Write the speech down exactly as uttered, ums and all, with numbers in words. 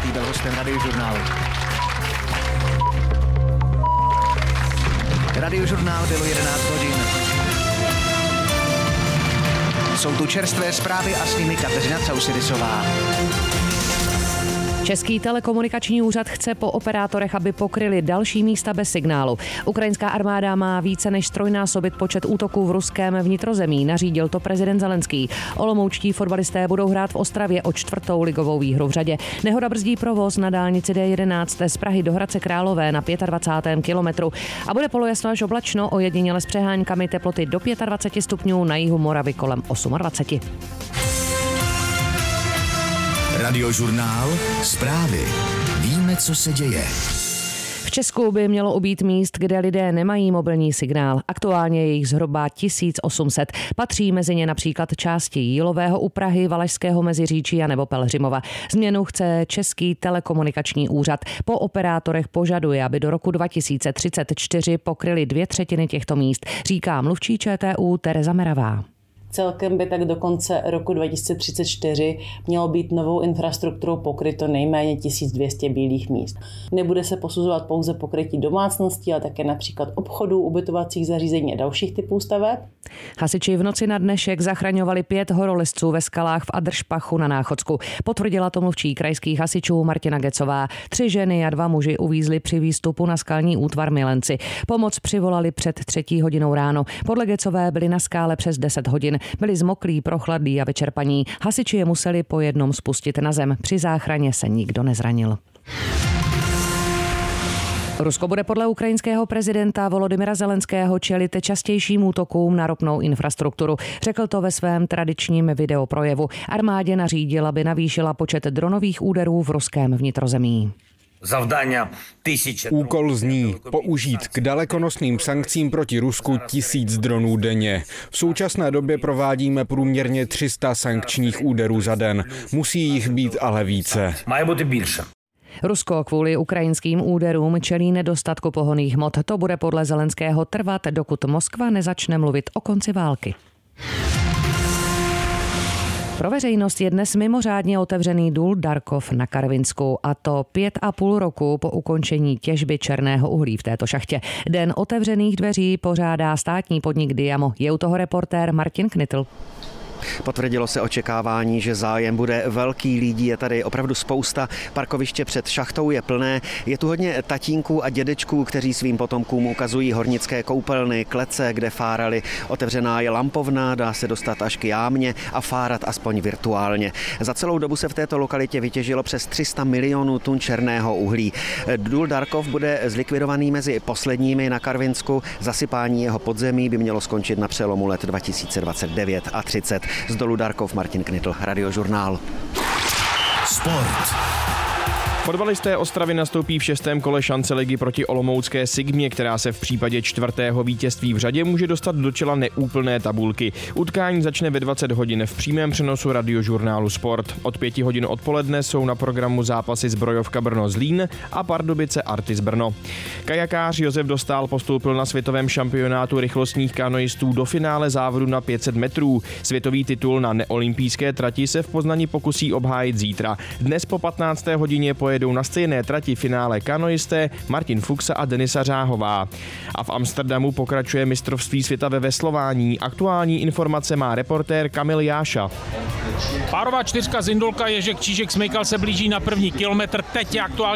Kopecký byl hostem Radiožurnálu. Radiožurnál bylo jedenáct hodin. Jsou tu čerstvé zprávy a s nimi Kateřina Causidisová. Český telekomunikační úřad chce po operátorech, aby pokryli další místa bez signálu. Ukrajinská armáda má více než trojnásobit počet útoků v ruském vnitrozemí, nařídil to prezident Zelenský. Olomoučtí fotbalisté budou hrát v Ostravě o čtvrtou ligovou výhru v řadě. Nehoda brzdí provoz na dálnici D jedenáct z Prahy do Hradce Králové na dvacátém pátém kilometru a bude polojasno až oblačno, ojediněle s přeháňkami, teploty do dvacet pět stupňů, na jihu Moravy kolem dvacet osm. Radiožurnál, zprávy. Víme, co se děje. V Česku by mělo ubýt míst, kde lidé nemají mobilní signál. Aktuálně je jich zhruba tisíc osm set. Patří mezi ně například části Jílového u Prahy, Valašského Meziříčí a nebo Pelhřimova. Změnu chce Český telekomunikační úřad. Po operátorech požaduje, aby do roku dva tisíce třicet čtyři pokryli dvě třetiny těchto míst, říká mluvčí ČTÚ Tereza Meravá. Celkem by tak do konce roku dva tisíce třicet čtyři mělo být novou infrastrukturou pokryto nejméně tisíc dvě stě bílých míst. Nebude se posuzovat pouze pokrytí domácností, ale také například obchodů, ubytovacích zařízení a dalších typů staveb. Hasiči v noci na dnešek zachraňovali pět horolezců ve skalách v Adršpachu na Náchodsku. Potvrdila to mluvčí krajských hasičů Martina Gecová. Tři ženy a dva muži uvízli při výstupu na skalní útvar Milenci. Pomoc přivolali před třetí hodinou ráno. Podle Gecové byli na skále přes deset hodin. Byli zmoklí, prochladlí a vyčerpaní. Hasiči je museli po jednom spustit na zem. Při záchraně se nikdo nezranil. Rusko bude podle ukrajinského prezidenta Volodymyra Zelenského čelit častějším útokům na ropnou infrastrukturu. Řekl to ve svém tradičním videoprojevu. Armádě nařídil, aby navýšila počet dronových úderů v ruském vnitrozemí. Úkol zní použít k dalekonosným sankcím proti Rusku tisíc dronů denně. V současné době provádíme průměrně tři sta sankčních úderů za den. Musí jich být ale více. Rusko kvůli ukrajinským úderům čelí nedostatku pohonných hmot. To bude podle Zelenského trvat, dokud Moskva nezačne mluvit o konci války. Pro veřejnost je dnes mimořádně otevřený důl Darkov na Karvinsku, a to pět a půl roku po ukončení těžby černého uhlí v této šachtě. Den otevřených dveří pořádá státní podnik Diamo. Je u toho reportér Martin Knitl. Potvrdilo se očekávání, že zájem bude velký, lidí je tady opravdu spousta, parkoviště před šachtou je plné, je tu hodně tatínků a dědečků, kteří svým potomkům ukazují hornické koupelny, klece, kde fárali. Otevřená je lampovna, dá se dostat až k jámě a fárat aspoň virtuálně. Za celou dobu se v této lokalitě vytěžilo přes tři sta milionů tun černého uhlí. Důl Darkov bude zlikvidovaný mezi posledními na Karvinsku. Zasypání jeho podzemí by mělo skončit na přelomu let dva tisíce dvacet devět a třicet. Z dolu Darkov Martin Knitl, Radiožurnál. Sport. Fotbalisté Ostravy nastoupí v šestém kole šance ligy proti olomoucké Sigmě, která se v případě čtvrtého vítězství v řadě může dostat do čela neúplné tabulky. Utkání začne ve dvacet hodin v přímém přenosu Radiožurnálu Sport. Od pěti hodin odpoledne jsou na programu zápasy Zbrojovka Brno Zlín a Pardubice Artis Brno. Kajakář Josef Dostál postoupil na světovém šampionátu rychlostních kanoistů do finále závodu na pět set metrů. Světový titul na neolympijské trati se v Poznani pokusí obhájit zítra. Dnes po patnácté hodině pojedou na stejné trati finále kanoisté Martin Fuxa a Denisa Řáhová. A v Amsterdamu pokračuje mistrovství světa ve veslování. Aktuální informace má reportér Kamil Jáša. Párová čtyřka Zindulka, Ježek, Čížek, Smejkal se blíží na první kilometr. Teď je aktuální